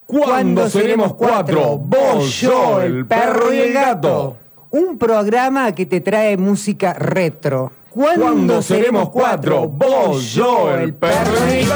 ¿Cuándo seremos cuatro? Vos, yo, el perro y el gato. Un programa que te trae música retro. ¿Cuándo seremos cuatro? Vos, yo, el perro y el gato.